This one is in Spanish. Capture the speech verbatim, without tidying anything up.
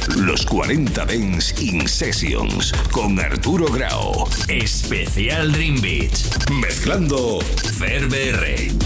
Los cuarenta Dance In Sessions con Arturo Grau. Especial Dream Beat. Mezclando Fer B R.